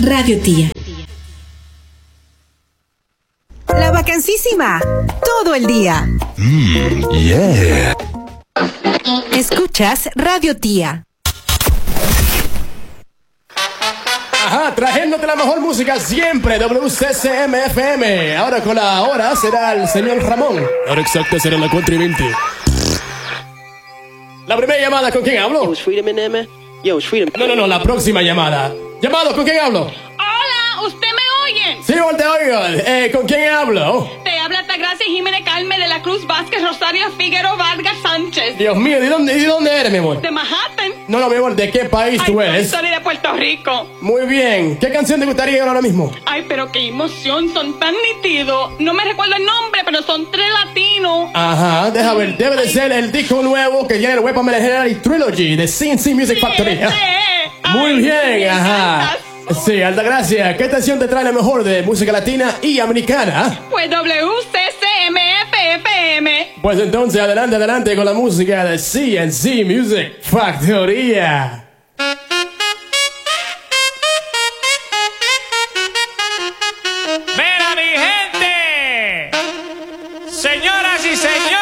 Radio Tía. La vacancísima, todo el día. Yeah. Escuchas Radio Tía. Ajá, trayéndote la mejor música siempre, WCCM-FM. Ahora con la hora será el señor Ramón. La hora exacta será la 4:20. La primera llamada, ¿con quién hablo? No, la próxima llamada. Llamado, ¿con quién hablo? Hola, ¿usted me oye? Sí, te oigo. ¿Con quién hablo? Te habla Altagracia Jiménez Calme de la Cruz Vázquez Rosario Figueroa Vargas Sánchez. Dios mío, ¿de dónde eres, mi amor? De Manhattan. No, mi amor, ¿de qué país tú eres? Soy de Puerto Rico. Muy bien. ¿Qué canción te gustaría ahora mismo? Ay, pero qué emoción, son tan nítidos. No me recuerdo el nombre, pero son 3 latinos. Ajá, deja ver. Debe de ser el disco nuevo que tiene el Weapon Legendary Trilogy de CNC Music Factory. Muy bien, ajá. Sí, Altagracia, ¿qué canción te trae la mejor de música latina y americana? Pues WCCM-FM. Pues entonces, adelante con la música de CNC Music Factoría. ¡Mira, mi gente! Señoras y señores.